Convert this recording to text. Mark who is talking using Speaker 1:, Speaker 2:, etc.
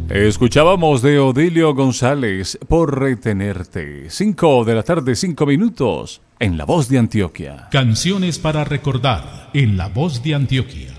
Speaker 1: Escuchábamos de Odilio González, Por retenerte. 5 de la tarde, 5 minutos, en La Voz de Antioquia.
Speaker 2: Canciones para recordar, en La Voz de Antioquia.